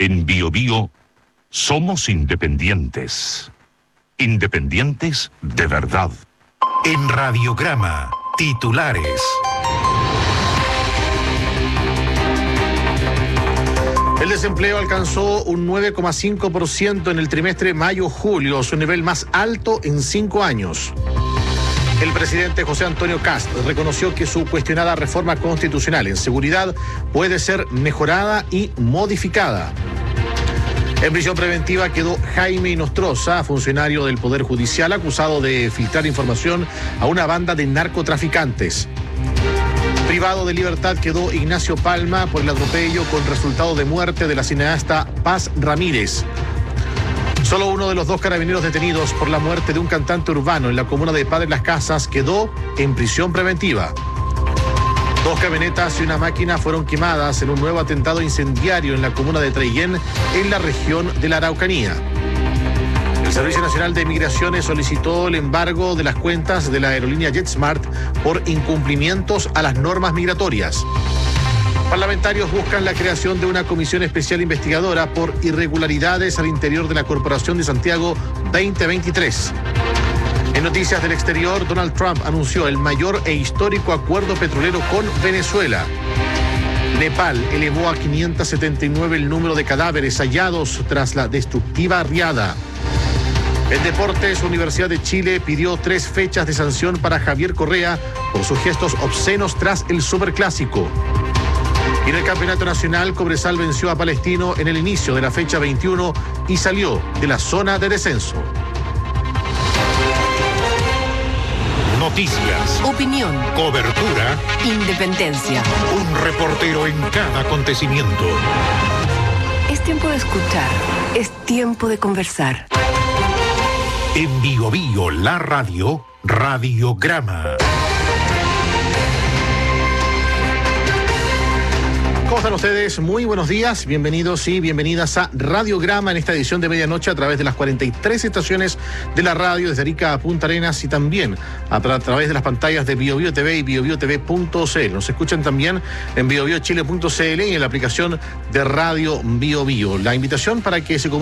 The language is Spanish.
En BioBio somos independientes. Independientes de verdad. En Radiograma, titulares. El desempleo alcanzó un 9,5% en el trimestre mayo-julio, su nivel más alto en 5 años. El presidente José Antonio Kast reconoció que su cuestionada reforma constitucional en seguridad puede ser mejorada y modificada. En prisión preventiva quedó Jaime Inostroza, funcionario del Poder Judicial, acusado de filtrar información a una banda de narcotraficantes. Privado de libertad quedó Ignacio Palma por el atropello con resultado de muerte de la cineasta Paz Ramírez. Solo uno de los 2 carabineros detenidos por la muerte de un cantante urbano en la comuna de Padre Las Casas quedó en prisión preventiva. 2 camionetas y una máquina fueron quemadas en un nuevo atentado incendiario en la comuna de Treillén, en la región de la Araucanía. El Servicio Nacional de Migraciones solicitó el embargo de las cuentas de la aerolínea JetSmart por incumplimientos a las normas migratorias. Parlamentarios buscan la creación de una comisión especial investigadora por irregularidades al interior de la Corporación de Santiago 2023. En noticias del exterior, Donald Trump anunció el mayor e histórico acuerdo petrolero con Venezuela. Nepal elevó a 579 el número de cadáveres hallados tras la destructiva riada. En deportes, Universidad de Chile pidió 3 fechas de sanción para Javier Correa por sus gestos obscenos tras el Superclásico. Y en el Campeonato Nacional, Cobresal venció a Palestino en el inicio de la fecha 21 y salió de la zona de descenso. Noticias, opinión, cobertura, independencia. un reportero en cada acontecimiento. Es tiempo de escuchar, es tiempo de conversar. En BioBio, la radio, Radiograma. ¿Cómo están ustedes? Muy buenos días, bienvenidos y bienvenidas a Radiograma en esta edición de medianoche a través de las 43 estaciones de la radio desde Arica a Punta Arenas y también a través de las pantallas de BioBio TV y BioBioTV.cl. Nos escuchan también en BioBioChile.cl y en la aplicación de Radio BioBio. La invitación para que se